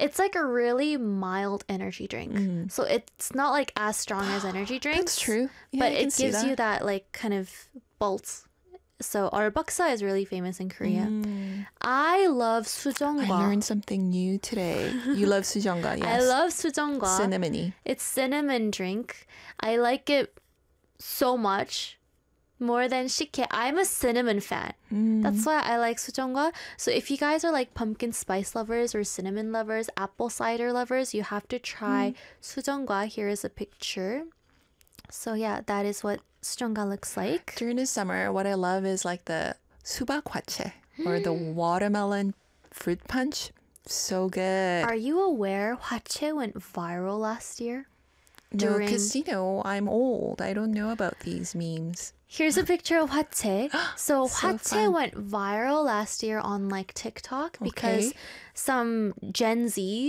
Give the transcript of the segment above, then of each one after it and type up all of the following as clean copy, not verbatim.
It's like a really mild energy drink. So it's not like as strong as energy drinks. That's true. Yeah, But I can it see gives you that like kind of bolt. So Arboksa is really famous in Korea. I love I sujongwa. learned something new today. You love sujongga, yes. I love sujongwa. Cinnamony. It's cinnamon drink. I like it so much. More than shike. I'm a cinnamon fan. That's why I like sujongwa. So if you guys are like pumpkin spice lovers or cinnamon lovers, apple cider lovers, you have to try sujongwa. Here is a picture. So yeah, that is what sujongwa looks like. During the summer, what I love is like the 수박 hwachae or the watermelon fruit punch. So good. Are you aware hwachae went viral last year? No, because, I'm old. I don't know about these memes. Here's a picture of hwachae. So hwachae fun. went viral last year on like TikTok because some Gen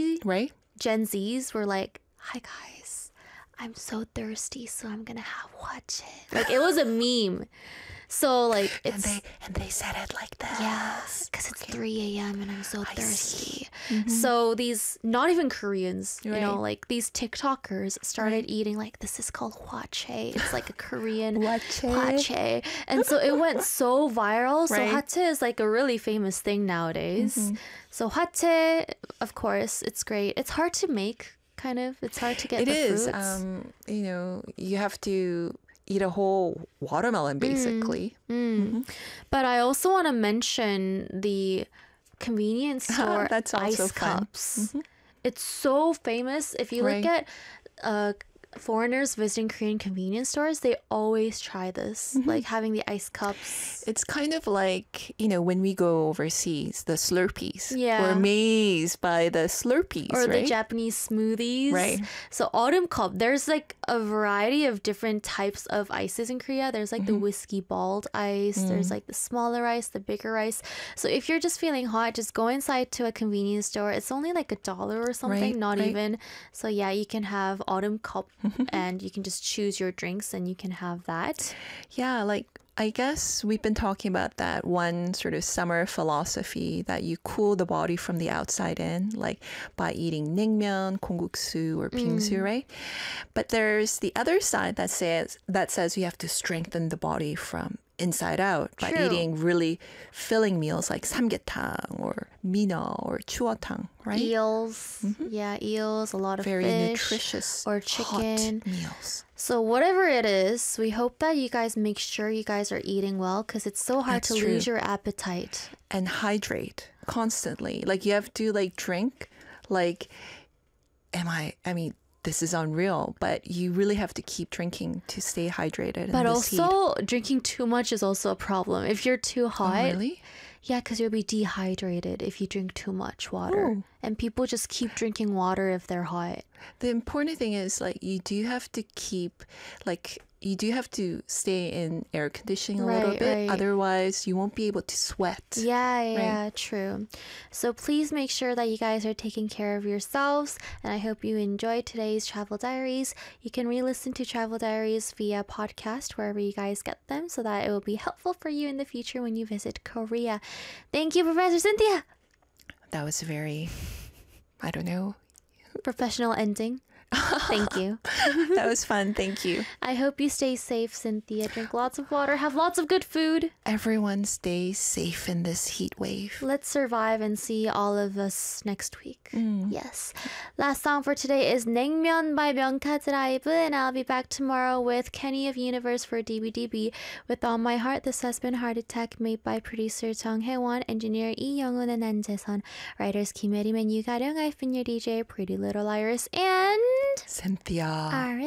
Zs were like, "Hi guys, I'm so thirsty, so I'm gonna have hwachae." Like it was a meme. So like it's And they said it like that. yes, because it's 3 a.m. and I'm so thirsty. So these not even Koreans, Right. like these TikTokers started eating like this is called hwachae. It's like a Korean hwachae. And so it went so viral. So Right. hwachae is like a really famous thing nowadays. So hwachae, of course, it's great. It's hard to make, kind of. It's hard to get It the is. fruits. You have to eat a whole watermelon, basically. But I also want to mention the convenience store That's also ice fun. cups. It's so famous. If you look Right. at foreigners visiting Korean convenience stores, they always try this, like having the ice cups. It's kind of like, when we go overseas, the Slurpees. Yeah. We're amazed by the Slurpees, Or the right? Japanese smoothies. Right. So Autumn Cup, there's like a variety of different types of ices in Korea. There's like the whiskey balled ice. There's like the smaller ice, the bigger ice. So if you're just feeling hot, just go inside to a convenience store. It's only like $1 or something, Right, not right. even. So yeah, you can have Autumn Cup and you can just choose your drinks and you can have that. Yeah, like I guess we've been talking about that one sort of summer philosophy that you cool the body from the outside in, like by eating naengmyeon, kongguksu, or bingsu, right? But there's the other side that says you have to strengthen the body from inside out by True. eating really filling meals like samgyetang or mina or chuotang, right? Eels. Yeah, eels, a lot of Very fish. nutritious, or chicken. hot meals. So whatever it is, we hope that you guys make sure you guys are eating well because it's so hard That's to true. lose your appetite. And hydrate constantly. Like you have to drink like this is unreal, but you really have to keep drinking to stay hydrated. But in this heat. also, drinking too much is also a problem. If you're too hot, Oh, really? yeah, because you'll be dehydrated if you drink too much water. Oh. And people just keep drinking water if they're hot. The important thing is you do have to stay in air conditioning a little Right, bit. right. Otherwise, you won't be able to sweat. Yeah, true. So please make sure that you guys are taking care of yourselves. And I hope you enjoyed today's Travel Diaries. You can re-listen to Travel Diaries via podcast wherever you guys get them so that it will be helpful for you in the future when you visit Korea. Thank you, Professor Cynthia. That was a very, I don't know. Professional ending. Thank you. That was fun. Thank you. I hope you stay safe, Cynthia. Drink lots of water. Have lots of good food. Everyone stay safe in this heat wave. Let's survive and see all of us next week. Yes. Last song for today is 냉면 by 명카 Drive, and I'll be back tomorrow with Kenny of Universe for DBDB. With all my heart, this has been Heart Attack, made by producer Jung Hae-won, engineer Lee Young-un and An Jae-sun, writers Kim Yerim and Yu Ga-ryung. I've been your DJ, Pretty Little Iris, and Cynthia. Aris.